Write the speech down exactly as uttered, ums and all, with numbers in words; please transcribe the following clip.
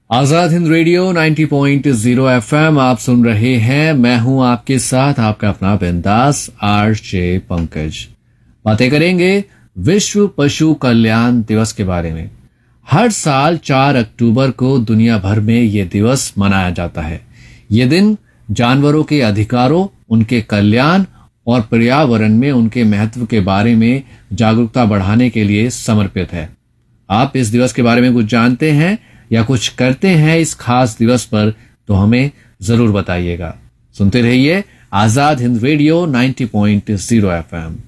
Azad Hind radio नब्बे point zero FM आप सुन रहे हैं। मैं हूं आपके साथ आपका अपना बिंदास आरजे पंकज। बातें करेंगे विश्व पशु कल्याण दिवस के बारे में। हर साल चार अक्टूबर को दुनिया भर में ये दिवस मनाया जाता है। ये दिन जानवरों के अधिकारों, उनके कल्याण और पर्यावरण में उनके महत्व के बारे में जागरूकता बढ़ाने के लिए समर्पित है। आप इस दिवस के बारे में कुछ जानते हैं या कुछ करते हैं इस खास दिवस पर, तो हमें जरूर बताइएगा। सुनते रहिए आजाद हिंद रेडियो नब्बे पॉइंट ज़ीरो एफएम।